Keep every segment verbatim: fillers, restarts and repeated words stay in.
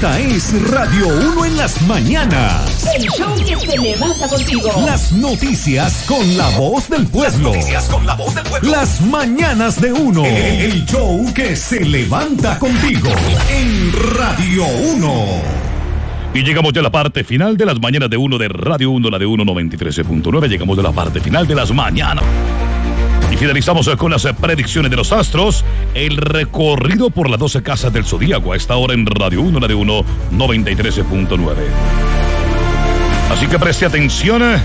Esta es Radio uno en las mañanas. El show que se levanta contigo. Las noticias con la voz del pueblo. Las noticias con la voz del pueblo. Las mañanas de uno. El show que se levanta contigo en Radio uno. Y llegamos ya a la parte final de las mañanas de uno de Radio uno, la de uno noventa y tres punto nueve. Llegamos a la parte final de las mañanas. Y finalizamos con las predicciones de los astros. El recorrido por las doce casas del zodíaco a esta hora en Radio uno, la de uno noventa y tres punto nueve. Así que preste atención a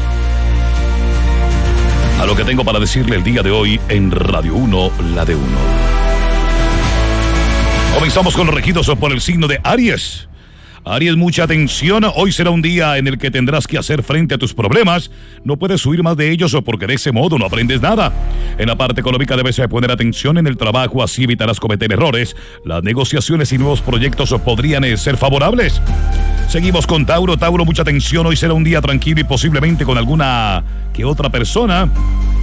lo que tengo para decirle el día de hoy en Radio uno, la de uno. Comenzamos con los regidos por el signo de Aries. Aries, mucha atención, hoy será un día en el que tendrás que hacer frente a tus problemas. No puedes huir más de ellos porque de ese modo no aprendes nada. En la parte económica debes poner atención en el trabajo, así evitarás cometer errores. Las negociaciones y nuevos proyectos podrían ser favorables. Seguimos con Tauro. Tauro, mucha atención, hoy será un día tranquilo y posiblemente con alguna que otra persona.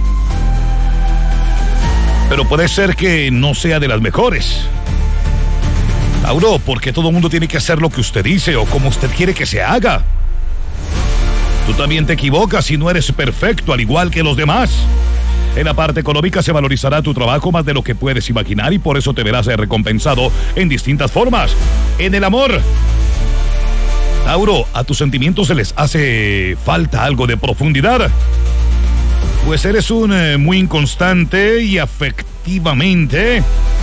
Pero puede ser que no sea de las mejores. Tauro, porque todo el mundo tiene que hacer lo que usted dice o como usted quiere que se haga. Tú también te equivocas y no eres perfecto, al igual que los demás. En la parte económica se valorizará tu trabajo más de lo que puedes imaginar y por eso te verás recompensado en distintas formas. En el amor, Tauro, a tus sentimientos se les hace falta algo de profundidad. Pues eres un eh, muy inconstante y afectivamente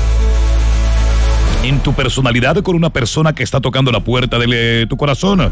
en tu personalidad con una persona que está tocando la puerta de eh, tu corazón.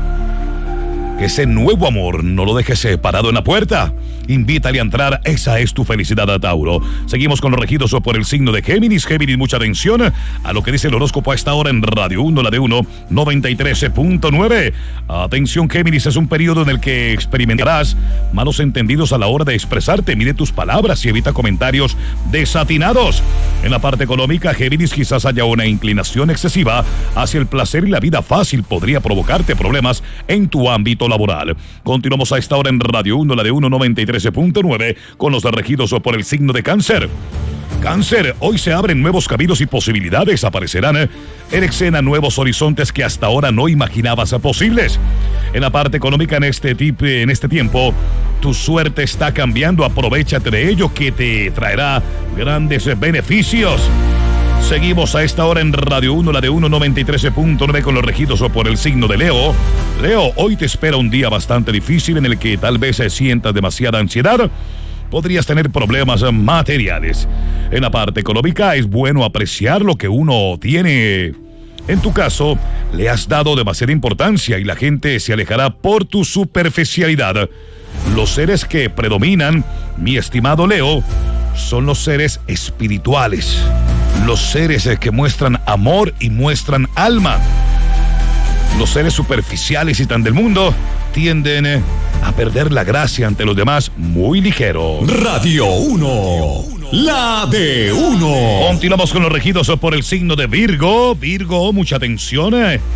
Ese nuevo amor no lo dejes parado en la puerta. Invítale a entrar, esa es tu felicidad, Tauro. Seguimos con los regidos por el signo de Géminis. Géminis, mucha atención a lo que dice el horóscopo a esta hora en Radio uno, la de uno noventa y tres punto nueve. Atención, Géminis, es un periodo en el que experimentarás malos entendidos a la hora de expresarte. Mide tus palabras y evita comentarios desatinados. En la parte económica, Géminis, quizás haya una inclinación excesiva hacia el placer y la vida fácil podría provocarte problemas en tu ámbito laboral. Continuamos a esta hora en Radio uno, la de uno noventa y tres punto nueve, con los regidos por el signo de Cáncer. Cáncer, hoy se abren nuevos caminos y posibilidades, aparecerán en escena nuevos horizontes que hasta ahora no imaginabas posibles. En la parte económica, en este, tip, en este tiempo, tu suerte está cambiando, aprovéchate de ello que te traerá grandes beneficios. Seguimos a esta hora en Radio uno, la de uno noventa y tres punto nueve, con los regidos por el signo de Leo. Leo, hoy te espera un día bastante difícil en el que tal vez sientas demasiada ansiedad. Podrías tener problemas materiales. En la parte económica es bueno apreciar lo que uno tiene. En tu caso, le has dado demasiada importancia y la gente se alejará por tu superficialidad. Los seres que predominan, mi estimado Leo, son los seres espirituales. Los seres que muestran amor y muestran alma. Los seres superficiales y tan del mundo tienden a perder la gracia ante los demás muy ligero. Radio uno, la de uno. Continuamos con los regidos por el signo de Virgo. Virgo, mucha atención.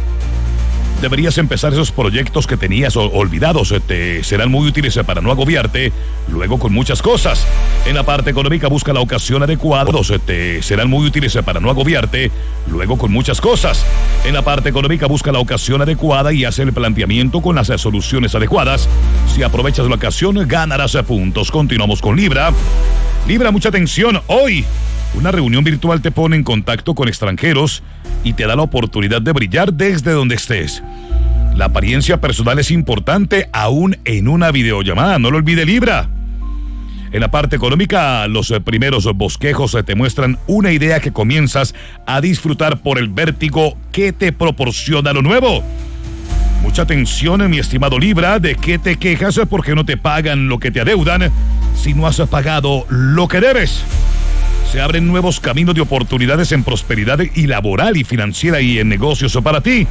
Deberías empezar esos proyectos que tenías olvidados. Te serán muy útiles para no agobiarte luego con muchas cosas. En la parte económica busca la ocasión adecuada. Te serán muy útiles para no agobiarte luego con muchas cosas. En la parte económica busca la ocasión adecuada y hace el planteamiento con las soluciones adecuadas. Si aprovechas la ocasión, ganarás puntos. Continuamos con Libra. Libra, mucha atención. Hoy una reunión virtual te pone en contacto con extranjeros y te da la oportunidad de brillar desde donde estés. La apariencia personal es importante aún en una videollamada, no lo olvide, Libra. En la parte económica, los primeros bosquejos te muestran una idea que comienzas a disfrutar por el vértigo que te proporciona lo nuevo. Mucha atención, mi estimado Libra, ¿de qué te quejas porque no te pagan lo que te adeudan si no has pagado lo que debes? Se abren nuevos caminos de oportunidades en prosperidad y laboral y financiera y en negocios para ti.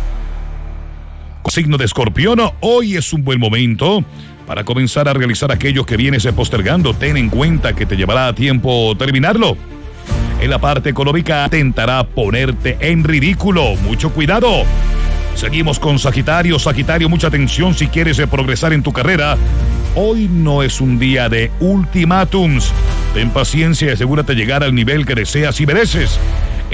Signo de Escorpión, hoy es un buen momento para comenzar a realizar aquello que vienes postergando. Ten en cuenta que te llevará tiempo terminarlo. En la parte económica tentará ponerte en ridículo. Mucho cuidado. Seguimos con Sagitario. Sagitario, mucha atención si quieres progresar en tu carrera. Hoy no es un día de ultimátums. Ten paciencia y asegúrate de llegar al nivel que deseas y mereces.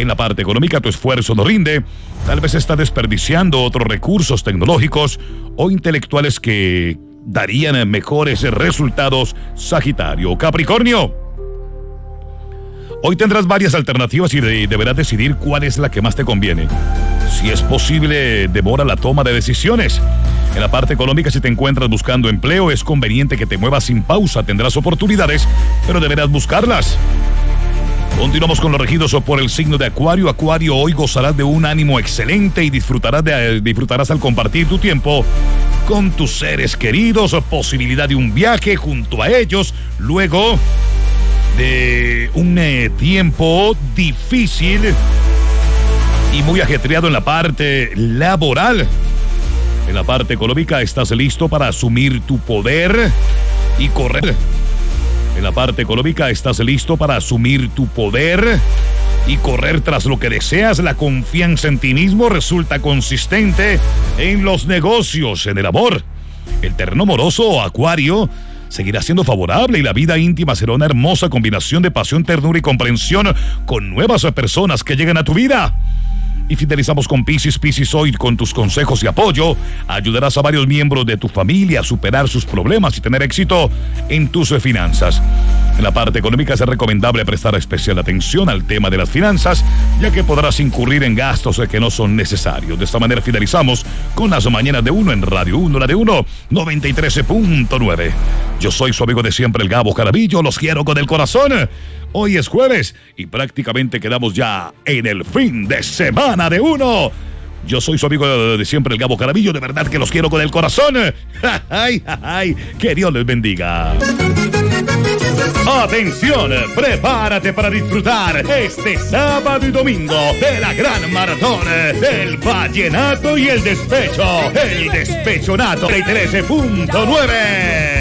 en la parte económica tu esfuerzo no rinde, tal vez está desperdiciando otros recursos tecnológicos o intelectuales que darían mejores resultados. Sagitario. Capricornio. Hoy tendrás varias alternativas y de- deberás decidir cuál es la que más te conviene. Si es posible, demora la toma de decisiones. En la parte económica, si te encuentras buscando empleo, es conveniente que te muevas sin pausa. Tendrás oportunidades, pero deberás buscarlas. Continuamos con los regidos por el signo de Acuario. Acuario, hoy gozarás de un ánimo excelente y disfrutarás, de, disfrutarás al compartir tu tiempo con tus seres queridos. Posibilidad de un viaje junto a ellos luego de un eh, tiempo difícil y muy ajetreado en la parte laboral. En la parte económica, estás listo para asumir tu poder y correr. En la parte económica, estás listo para asumir tu poder y correr tras lo que deseas. La confianza en ti mismo resulta consistente en los negocios. En el amor, el terreno amoroso, Acuario, seguirá siendo favorable y la vida íntima será una hermosa combinación de pasión, ternura y comprensión con nuevas personas que llegan a tu vida. Y finalizamos con Piscis. Piscis, hoy con tus consejos y apoyo ayudarás a varios miembros de tu familia a superar sus problemas y tener éxito en tus finanzas. En la parte económica es recomendable prestar especial atención al tema de las finanzas, ya que podrás incurrir en gastos que no son necesarios. De esta manera finalizamos con las mañanas de uno en Radio uno, la de uno, noventa y tres punto nueve. Yo soy su amigo de siempre, el Gabo Jaramillo. Los quiero con el corazón. Hoy es jueves y prácticamente quedamos ya en el fin de semana de uno. Yo soy su amigo de siempre, el Gabo Jaramillo. De verdad que los quiero con el corazón. ¡Ay, ay! Que Dios les bendiga. Atención, prepárate para disfrutar este sábado y domingo de la gran maratón del vallenato y el despecho. El despechonato trece punto nueve.